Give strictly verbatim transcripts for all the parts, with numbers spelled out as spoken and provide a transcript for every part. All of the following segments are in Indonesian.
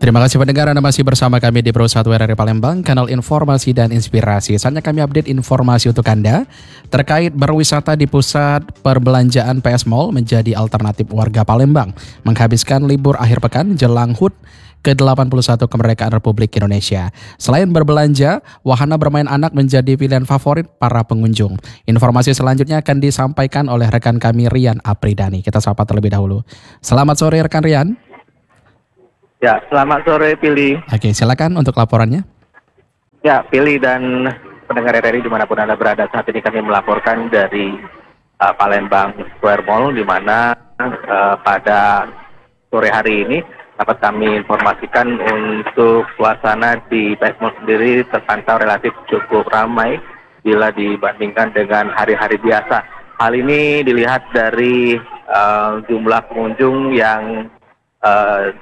Terima kasih pendengar, Anda masih bersama kami di Pro satu R R I Palembang, kanal informasi dan inspirasi. Saatnya kami update informasi untuk Anda terkait berwisata di pusat perbelanjaan P S Mall menjadi alternatif warga Palembang menghabiskan libur akhir pekan jelang H U T ke delapan puluh satu Kemerdekaan Republik Indonesia. Selain berbelanja, wahana bermain anak menjadi pilihan favorit para pengunjung. Informasi selanjutnya akan disampaikan oleh rekan kami Rian Apridani. Kita sapa terlebih dahulu. Selamat sore rekan Rian. Ya, selamat sore Pili. Oke, silakan untuk laporannya. Ya, Pili dan pendengar R R I dimanapun Anda berada, saat ini kami melaporkan dari uh, Palembang Square Mall, di mana uh, pada sore hari ini dapat kami informasikan untuk suasana di P S Mall sendiri terpantau relatif cukup ramai bila dibandingkan dengan hari-hari biasa. Hal ini dilihat dari uh, jumlah pengunjung yang uh,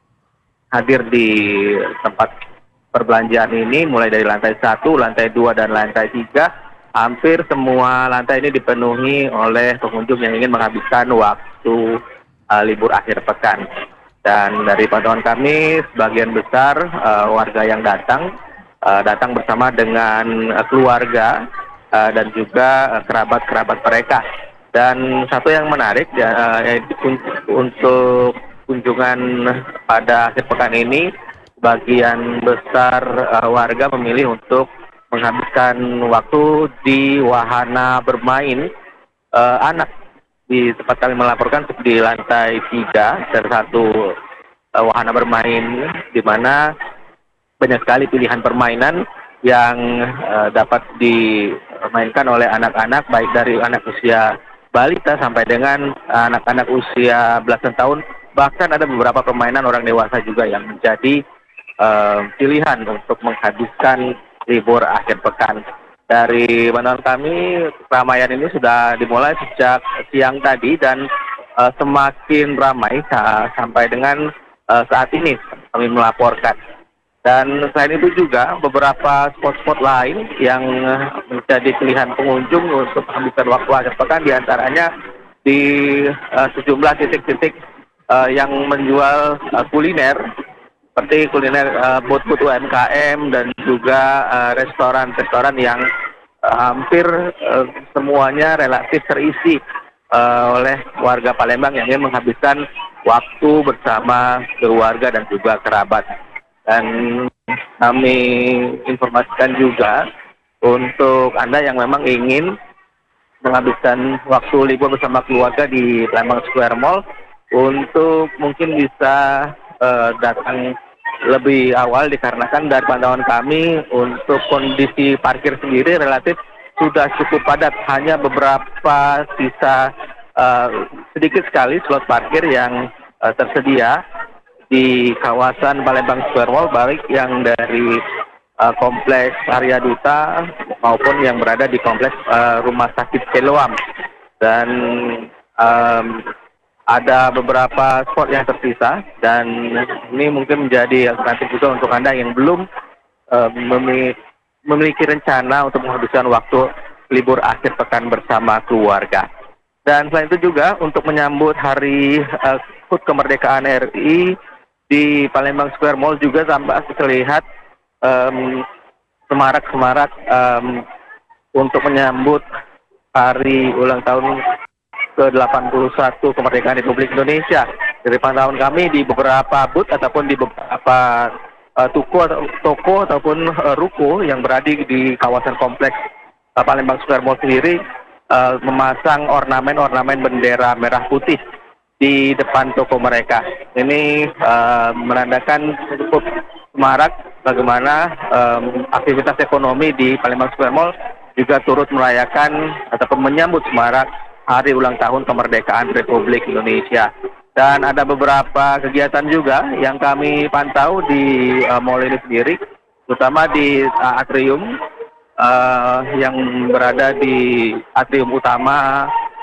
hadir di tempat perbelanjaan ini, mulai dari lantai satu, lantai dua, dan lantai tiga. Hampir semua lantai ini dipenuhi oleh pengunjung yang ingin menghabiskan waktu uh, libur akhir pekan. Dan dari pantauan kami, sebagian besar uh, warga yang datang, uh, datang bersama dengan uh, keluarga uh, dan juga uh, kerabat-kerabat mereka. Dan satu yang menarik, uh, yaitu untuk kunjungan pada akhir pekan ini, bagian besar uh, warga memilih untuk menghabiskan waktu di wahana bermain uh, anak. Di tempat kami melaporkan di lantai tiga, salah satu uh, wahana bermain di mana banyak sekali pilihan permainan yang uh, dapat dimainkan oleh anak-anak, baik dari anak usia balita sampai dengan anak-anak usia belasan tahun. Bahkan ada beberapa permainan orang dewasa juga yang menjadi uh, pilihan untuk menghabiskan libur akhir pekan. Dari pantauan kami, keramaian ini sudah dimulai sejak siang tadi dan uh, semakin ramai sa- sampai dengan uh, saat ini kami melaporkan. Dan selain itu juga beberapa spot-spot lain yang menjadi pilihan pengunjung untuk menghabiskan waktu akhir pekan, diantaranya di uh, sejumlah titik-titik Uh, yang menjual uh, kuliner, seperti kuliner uh, booth-booth U M K M dan juga uh, restoran-restoran yang uh, hampir uh, semuanya relatif terisi uh, oleh warga Palembang yang ingin menghabiskan waktu bersama keluarga dan juga kerabat. Dan kami informasikan juga untuk Anda yang memang ingin menghabiskan waktu libur bersama keluarga di Palembang Square Mall, untuk mungkin bisa uh, datang lebih awal, dikarenakan dari pantauan kami untuk kondisi parkir sendiri relatif sudah cukup padat. Hanya beberapa sisa uh, sedikit sekali slot parkir yang uh, tersedia di kawasan Palembang Square Mall, baik yang dari uh, kompleks Arya Duta maupun yang berada di kompleks uh, Rumah Sakit Siloam. Dan um, ada beberapa spot yang tersisa, dan ini mungkin menjadi alternatif juga untuk Anda yang belum uh, memi- memiliki rencana untuk menghabiskan waktu libur akhir pekan bersama keluarga. Dan selain itu juga untuk menyambut hari uh, H U T Kemerdekaan R I di Palembang Square Mall juga tampak terlihat um, semarak-semarak um, untuk menyambut hari ulang tahun ke delapan puluh satu Kemerdekaan Republik Indonesia. Dari pantauan kami di beberapa booth ataupun di beberapa uh, toko, toko ataupun uh, ruko yang berada di kawasan kompleks uh, Palembang Square Mall sendiri uh, memasang ornamen-ornamen bendera merah putih di depan toko mereka. Ini uh, menandakan cukup semarak bagaimana um, aktivitas ekonomi di Palembang Square Mall juga turut merayakan ataupun menyambut semarak hari ulang tahun kemerdekaan Republik Indonesia. Dan ada beberapa kegiatan juga yang kami pantau di uh, mall ini sendiri, terutama di uh, atrium uh, yang berada di atrium utama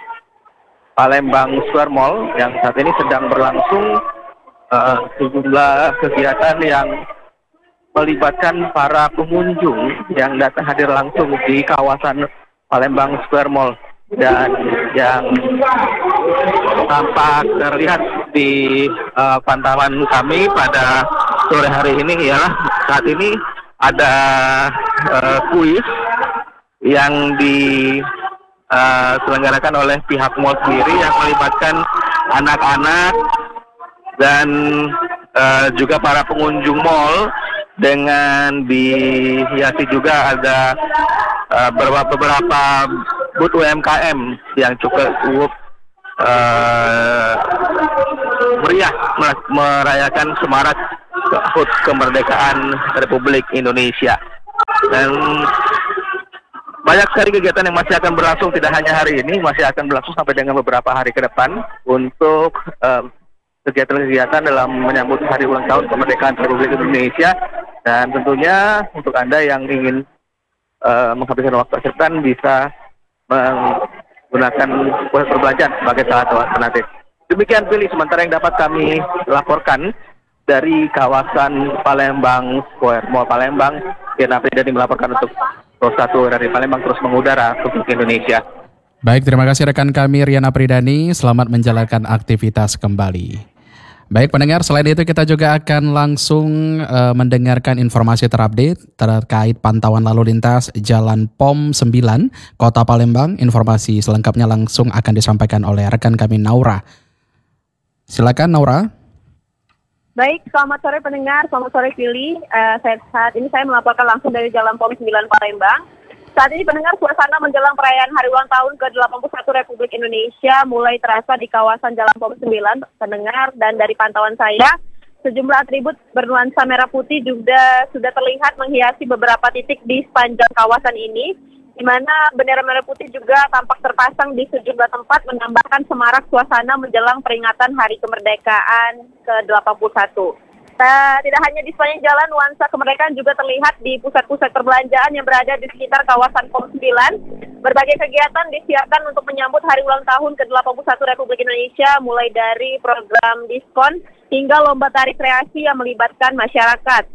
Palembang Square Mall, yang saat ini sedang berlangsung uh, sejumlah kegiatan yang melibatkan para pengunjung yang datang hadir langsung di kawasan Palembang Square Mall. Dan yang tampak terlihat di uh, pantauan kami pada sore hari ini ialah saat ini ada uh, kuis yang diselenggarakan uh, oleh pihak mall sendiri yang melibatkan anak-anak dan uh, juga para pengunjung mall, dengan dihiasi juga ada uh, beberapa booth U M K M yang cukup uh, meriah merayakan semarak H U T kemerdekaan Republik Indonesia. Dan banyak sekali kegiatan yang masih akan berlangsung, tidak hanya hari ini, masih akan berlangsung sampai dengan beberapa hari ke depan untuk uh, kegiatan-kegiatan dalam menyambut hari ulang tahun kemerdekaan Republik Indonesia. Dan tentunya untuk Anda yang ingin uh, menghabiskan waktu akhir pekan bisa menggunakan pusat perbelanjaan sebagai salah satu alternatif. Demikian pilih sementara yang dapat kami laporkan dari kawasan Palembang Square Mall Palembang. Riana Pridani melaporkan untuk Pro satu dari Palembang terus mengudara untuk Indonesia. Baik, terima kasih rekan kami Riana Pridani. Selamat menjalankan aktivitas kembali. Baik pendengar, selain itu kita juga akan langsung uh, mendengarkan informasi terupdate terkait pantauan lalu lintas Jalan P O M sembilan Kota Palembang. Informasi selengkapnya langsung akan disampaikan oleh rekan kami Naura. Silakan Naura. Baik, selamat sore pendengar, selamat sore Fili. Uh, saya, saat ini saya melaporkan langsung dari Jalan P O M sembilan Palembang. Saat ini pendengar, suasana menjelang perayaan Hari Ulang Tahun ke delapan puluh satu Republik Indonesia mulai terasa di kawasan Jalan P O M sembilan, pendengar, dan dari pantauan saya, sejumlah atribut bernuansa merah putih juga sudah terlihat menghiasi beberapa titik di sepanjang kawasan ini, di mana bendera merah putih juga tampak terpasang di sejumlah tempat menambahkan semarak suasana menjelang peringatan Hari Kemerdekaan ke delapan puluh satu. Nah, tidak hanya di sepanjang jalan, nuansa kemerdekaan juga terlihat di pusat-pusat perbelanjaan yang berada di sekitar kawasan P O M sembilan. Berbagai kegiatan disiapkan untuk menyambut Hari Ulang Tahun ke delapan puluh satu Republik Indonesia, mulai dari program diskon hingga lomba tari kreasi yang melibatkan masyarakat.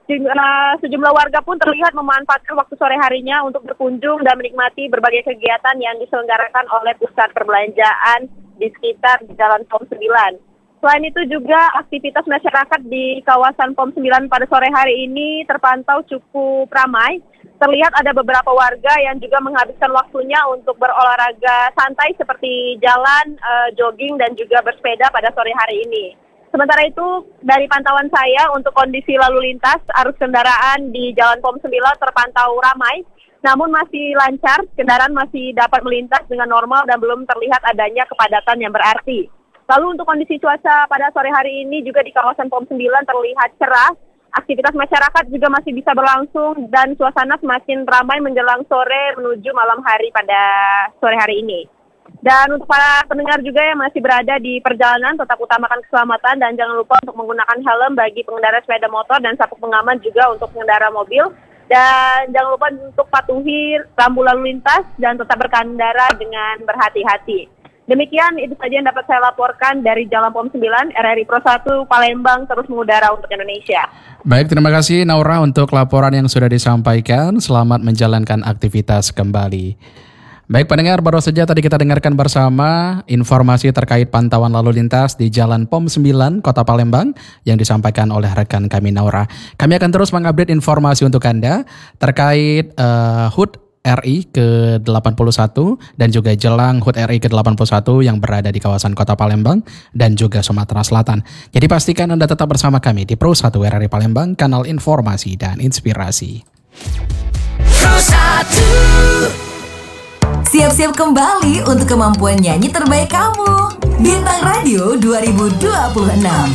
Sejumlah warga pun terlihat memanfaatkan waktu sore harinya untuk berkunjung dan menikmati berbagai kegiatan yang diselenggarakan oleh pusat perbelanjaan di sekitar Jalan P O M sembilan. Selain itu juga aktivitas masyarakat di kawasan P O M sembilan pada sore hari ini terpantau cukup ramai. Terlihat ada beberapa warga yang juga menghabiskan waktunya untuk berolahraga santai seperti jalan, uh, jogging, dan juga bersepeda pada sore hari ini. Sementara itu, dari pantauan saya untuk kondisi lalu lintas, arus kendaraan di Jalan P O M sembilan terpantau ramai, namun masih lancar, kendaraan masih dapat melintas dengan normal dan belum terlihat adanya kepadatan yang berarti. Lalu untuk kondisi cuaca pada sore hari ini juga di kawasan P O M sembilan terlihat cerah, aktivitas masyarakat juga masih bisa berlangsung dan suasana semakin ramai menjelang sore menuju malam hari pada sore hari ini. Dan untuk para pendengar juga yang masih berada di perjalanan, tetap utamakan keselamatan dan jangan lupa untuk menggunakan helm bagi pengendara sepeda motor dan sabuk pengaman juga untuk pengendara mobil. Dan jangan lupa untuk patuhi rambu lalu lintas dan tetap berkendara dengan berhati-hati. Demikian itu saja yang dapat saya laporkan dari Jalan P O M sembilan, R R I Pro satu Palembang terus mengudara untuk Indonesia. Baik, terima kasih Naura untuk laporan yang sudah disampaikan. Selamat menjalankan aktivitas kembali. Baik pendengar, baru saja tadi kita dengarkan bersama informasi terkait pantauan lalu lintas di Jalan P O M sembilan Kota Palembang yang disampaikan oleh rekan kami Naura. Kami akan terus mengupdate informasi untuk Anda terkait uh, H U T R I ke delapan puluh satu dan juga jelang H U T R I ke delapan puluh satu yang berada di kawasan Kota Palembang dan juga Sumatera Selatan. Jadi pastikan Anda tetap bersama kami di Pro satu R R I Palembang, kanal informasi dan inspirasi. Pro satu. Siap-siap kembali untuk kemampuan nyanyi terbaik kamu. Bintang Radio dua ribu dua puluh enam.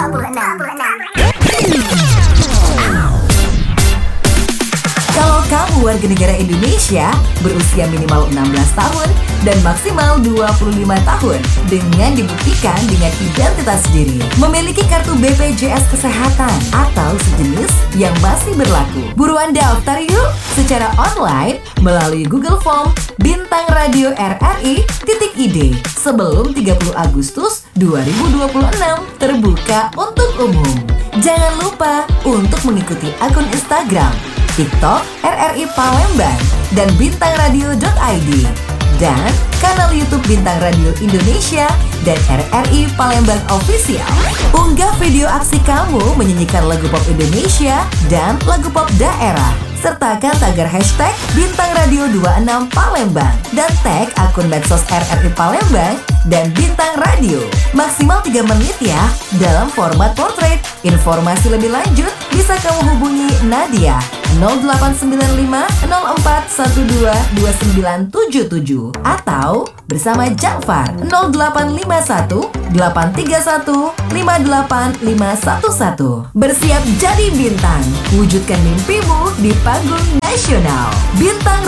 Kalau kamu warga negara Indonesia berusia minimal enam belas tahun dan maksimal dua puluh lima tahun dengan dibuktikan dengan identitas diri, memiliki kartu B P J S Kesehatan atau sejenis yang masih berlaku, buruan daftar yuk secara online melalui Google Form Bintang Radio R R I titik I D sebelum tiga puluh Agustus dua ribu dua puluh enam, terbuka untuk umum. Jangan lupa untuk mengikuti akun Instagram, TikTok R R I Palembang dan bintang radio dot I D dan kanal YouTube Bintang Radio Indonesia dan R R I Palembang Official. Unggah video aksi kamu menyanyikan lagu pop Indonesia dan lagu pop daerah. Sertakan tagar hashtag Bintang Radio dua puluh enam Palembang dan tag akun medsos R R I Palembang dan Bintang Radio. Maksimal tiga menit ya dalam format portrait. Informasi lebih lanjut bisa kamu hubungi Nadia nol delapan sembilan lima nol empat satu dua dua sembilan tujuh tujuh atau bersama Jafar nol delapan lima satu delapan tiga satu lima delapan lima satu satu. Bersiap jadi bintang, wujudkan mimpimu di panggung nasional. Bintang